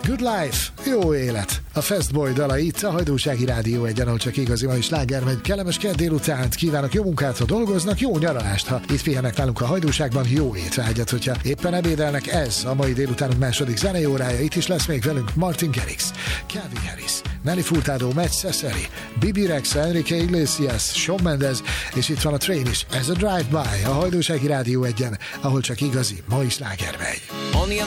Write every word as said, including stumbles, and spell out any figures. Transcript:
Good Life, jó élet. A Fastboy dala itt, a Hajdúsági Rádió egyen, ahol csak igazi mai sláger megy. Kellemes kedd délutánt kívánok, jó munkát, ha dolgoznak, jó nyaralást, ha itt pihennek nálunk a Hajdúságban, jó étvágyat, hogyha éppen ebédelnek. Ez a mai délutánunk második zenei órája. Itt is lesz még velünk Martin Garrix, Calvin Harris, Nelly Furtado, Matt Cesari, Bibi Rexha, Enrique Iglesias, Shawn Mendes, és itt van a Train is. Ez a Drive-By, a Hajdúsági Rádió egyen, ahol csak igazi mai sláger megy.